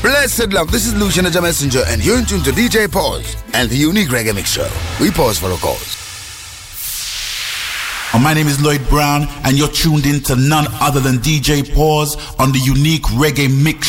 Blessed love, this is Lucian the Messenger, and you're in tune to DJ Pause and the Unique Reggae Mix Show. We pause for a cause. My name is Lloyd Brown, and you're tuned in to none other than DJ Pause on the Unique Reggae Mix